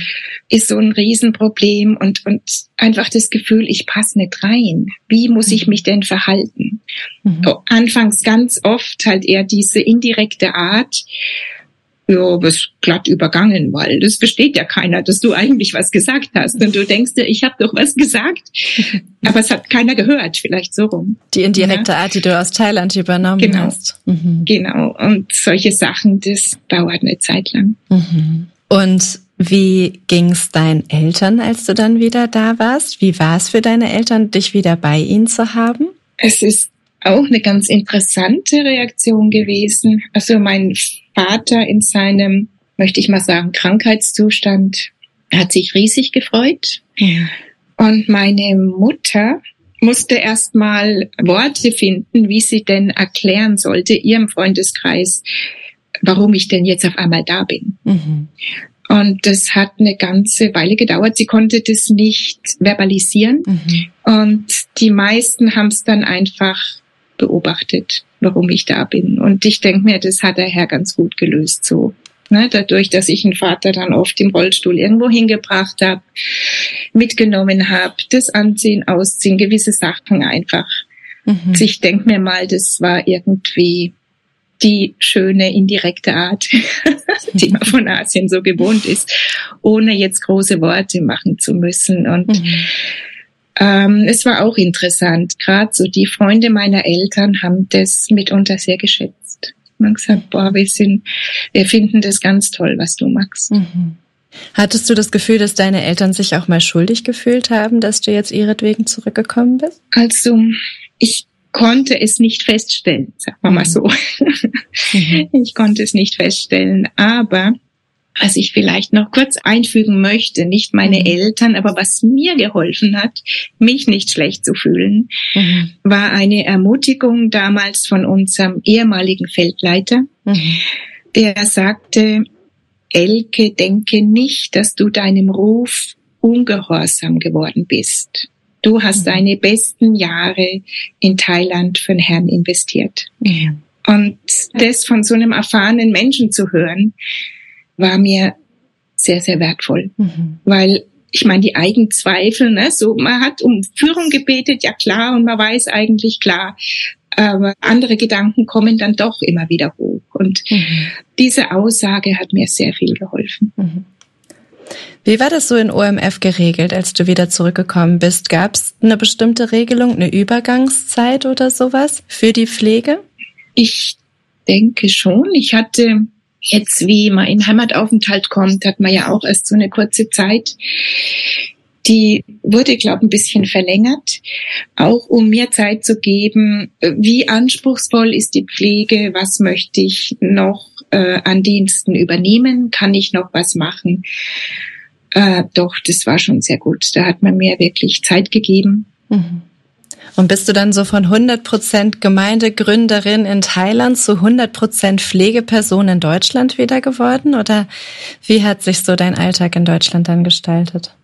ist so ein Riesenproblem und einfach das Gefühl, ich passe nicht rein. Wie muss ich mich denn verhalten? Anfangs ganz oft halt eher diese indirekte Art, ja, was glatt übergangen, weil das versteht ja keiner, dass du eigentlich was gesagt hast. Und du denkst dir, ich habe doch was gesagt, aber es hat keiner gehört, vielleicht so rum. Die indirekte Art, die du aus Thailand übernommen hast. Genau, und solche Sachen, das dauert eine Zeit lang. Und wie ging's deinen Eltern, als du dann wieder da warst? Wie war es für deine Eltern, dich wieder bei ihnen zu haben? Es ist auch eine ganz interessante Reaktion gewesen. Also mein Vater in seinem, möchte ich mal sagen, Krankheitszustand hat sich riesig gefreut. Und meine Mutter musste erst mal Worte finden, wie sie denn erklären sollte, ihrem Freundeskreis, warum ich denn jetzt auf einmal da bin. Und das hat eine ganze Weile gedauert. Sie konnte das nicht verbalisieren. Und die meisten haben es dann einfach beobachtet, warum ich da bin. Und ich denke mir, das hat der Herr ganz gut gelöst so. Ne, dadurch, dass ich einen Vater dann oft im Rollstuhl irgendwo hingebracht habe, mitgenommen habe, das Anziehen, Ausziehen, gewisse Sachen einfach. Also ich denke mir mal, das war irgendwie die schöne indirekte Art, die man von Asien so gewohnt ist, ohne jetzt große Worte machen zu müssen. Und es war auch interessant. Gerade so die Freunde meiner Eltern haben das mitunter sehr geschätzt. Man hat gesagt, boah, wir finden das ganz toll, was du machst. Hattest du das Gefühl, dass deine Eltern sich auch mal schuldig gefühlt haben, dass du jetzt ihretwegen zurückgekommen bist? Also, ich konnte es nicht feststellen, sagen wir mal so. Ich konnte es nicht feststellen, aber was ich vielleicht noch kurz einfügen möchte, nicht meine Eltern, aber was mir geholfen hat, mich nicht schlecht zu fühlen, war eine Ermutigung damals von unserem ehemaligen Feldleiter, der sagte, Elke, denke nicht, dass du deinem Ruf ungehorsam geworden bist. Du hast deine besten Jahre in Thailand für den Herrn investiert. Und das von so einem erfahrenen Menschen zu hören, war mir sehr, sehr wertvoll. Weil, ich meine, die Eigenzweifel, ne, so, man hat um Führung gebetet, ja klar, und man weiß eigentlich klar, aber andere Gedanken kommen dann doch immer wieder hoch. Und diese Aussage hat mir sehr viel geholfen. Wie war das so in OMF geregelt, als du wieder zurückgekommen bist? Gab es eine bestimmte Regelung, eine Übergangszeit oder sowas für die Pflege? Ich denke schon. Ich hatte jetzt, wie man in Heimataufenthalt kommt, hat man ja auch erst so eine kurze Zeit. Die wurde, glaube ich, ein bisschen verlängert, auch um mir Zeit zu geben, wie anspruchsvoll ist die Pflege, was möchte ich noch an Diensten übernehmen, kann ich noch was machen. Doch, das war schon sehr gut. Da hat man mir wirklich Zeit gegeben. Und bist du dann so von 100% Gemeindegründerin in Thailand zu 100% Pflegeperson in Deutschland wieder geworden? Oder wie hat sich so dein Alltag in Deutschland dann gestaltet?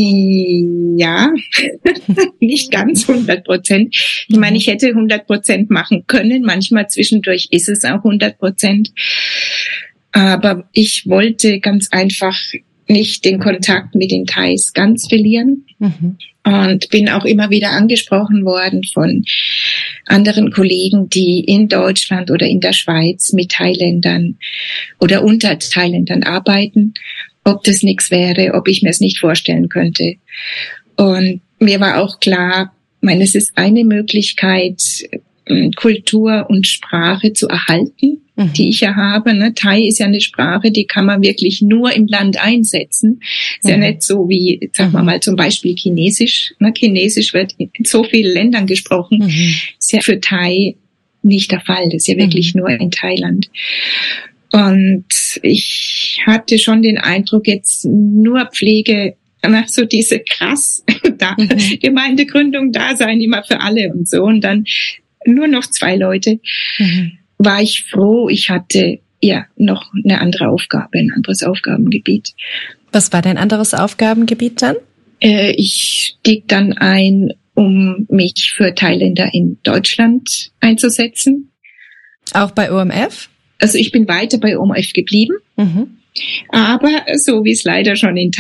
Ja, nicht ganz 100%. Ich meine, ich hätte 100% machen können. Manchmal zwischendurch ist es auch 100%. Aber ich wollte ganz einfach nicht den Kontakt mit den Thais ganz verlieren. Und bin auch immer wieder angesprochen worden von anderen Kollegen, die in Deutschland oder in der Schweiz mit Thailändern oder unter Thailändern arbeiten, ob das nichts wäre, ob ich mir es nicht vorstellen könnte. Und mir war auch klar, ich meine, es ist eine Möglichkeit, Kultur und Sprache zu erhalten, die ich ja habe. Ne? Thai ist ja eine Sprache, die kann man wirklich nur im Land einsetzen. Ist ja nicht so wie, sagen wir mal, zum Beispiel Chinesisch. Ne? Chinesisch wird in so vielen Ländern gesprochen. Ist ja für Thai nicht der Fall. Das ist ja wirklich nur in Thailand. Und ich hatte schon den Eindruck, jetzt nur Pflege, so diese krass Gemeindegründung da sein, immer für alle und so. Und dann nur noch 2 Leute. War ich froh, ich hatte ja noch eine andere Aufgabe, ein anderes Aufgabengebiet. Was war dein anderes Aufgabengebiet dann? Ich stieg dann ein, um mich für Thailänder in Deutschland einzusetzen. Auch bei OMF? Also ich bin weiter bei OMF geblieben, aber so wie es leider schon in